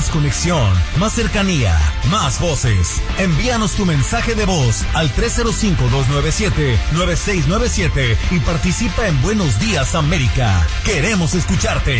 Más conexión, más cercanía, más voces. Envíanos tu mensaje de voz al 305-297-9697 y participa en Buenos Días América. Queremos escucharte.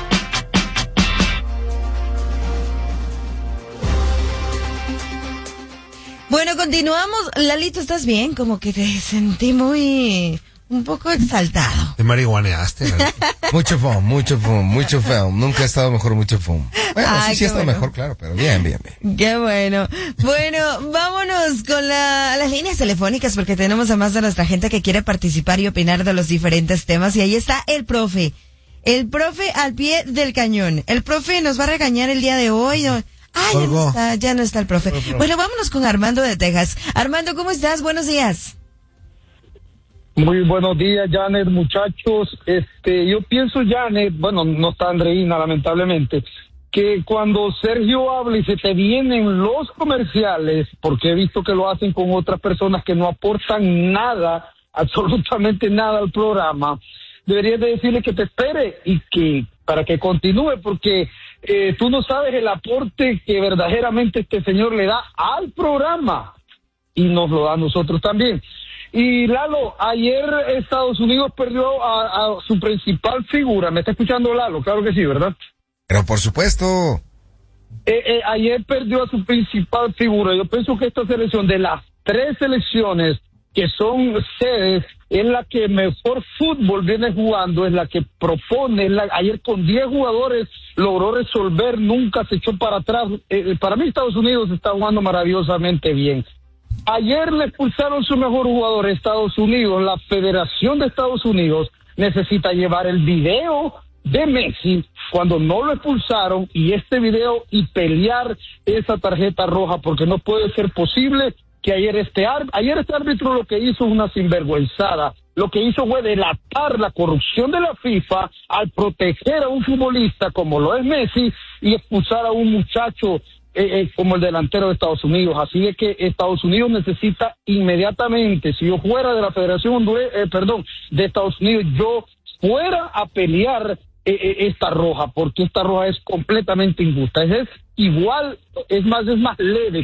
Bueno, continuamos. Lalito, ¿estás bien? Como que te sentí un poco exaltado. Te marihuaneaste. Mucho foam. Nunca he estado mejor mucho foam. Bueno, sí está bueno. Mejor, claro, pero bien. Qué bueno. Bueno, vámonos con las líneas telefónicas porque tenemos a más de nuestra gente que quiere participar y opinar de los diferentes temas. Y ahí está el profe. El profe al pie del cañón. El profe nos va a regañar el día de hoy. Ya no está el profe. Bueno, vámonos con Armando de Texas. Armando, ¿cómo estás? Buenos días. Muy buenos días, Janet, muchachos. Yo pienso, Janet, bueno, no está Andreina, lamentablemente, que cuando Sergio habla y se te vienen los comerciales, porque he visto que lo hacen con otras personas que no aportan nada, absolutamente nada al programa, deberías de decirle que te espere y que para que continúe, porque tú no sabes el aporte que verdaderamente este señor le da al programa y nos lo da a nosotros también. Y Lalo, ayer Estados Unidos perdió a su principal figura. ¿Me está escuchando, Lalo? Claro que sí, ¿verdad? Pero por supuesto. Ayer perdió a su principal figura. Yo pienso que esta selección, de las 3 selecciones que son sedes, es la que mejor fútbol viene jugando, es la que propone. Ayer con 10 jugadores logró resolver, nunca se echó para atrás. Para mí Estados Unidos está jugando maravillosamente bien. Ayer le expulsaron su mejor jugador, Estados Unidos. La Federación de Estados Unidos necesita llevar el video de Messi cuando no lo expulsaron y este video y pelear esa tarjeta roja, porque no puede ser posible que ayer este árbitro lo que hizo es una sinvergüenzada. Lo que hizo fue delatar la corrupción de la FIFA al proteger a un futbolista como lo es Messi y expulsar a un muchacho como el delantero de Estados Unidos. Así es que Estados Unidos necesita inmediatamente, si yo fuera de la Federación de Estados Unidos, yo fuera a pelear esta roja, porque esta roja es completamente injusta. Es más leve